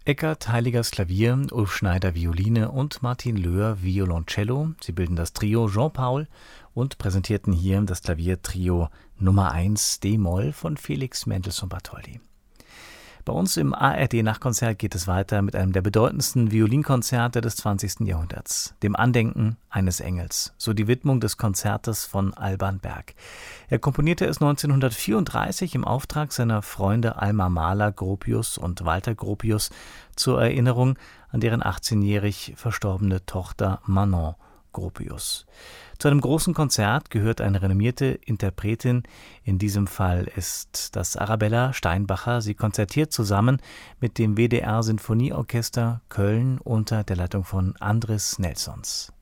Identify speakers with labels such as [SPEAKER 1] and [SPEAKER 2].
[SPEAKER 1] Eckart Heiligers Klavier, Ulf Schneider Violine und Martin Löhr Violoncello. Sie bilden das Trio Jean-Paul und präsentierten hier das Klaviertrio Nummer 1 d-Moll von Felix Mendelssohn Bartholdy. Bei uns im ARD-Nachtkonzert geht es weiter mit einem der bedeutendsten Violinkonzerte des 20. Jahrhunderts, dem Andenken eines Engels, so die Widmung des Konzertes von Alban Berg. Er komponierte es 1934 im Auftrag seiner Freunde Alma Mahler Gropius und Walter Gropius zur Erinnerung an deren 18-jährig verstorbene Tochter Manon Gropius. Zu einem großen Konzert gehört eine renommierte Interpretin, in diesem Fall ist das Arabella Steinbacher. Sie konzertiert zusammen mit dem WDR Sinfonieorchester Köln unter der Leitung von Andris Nelsons.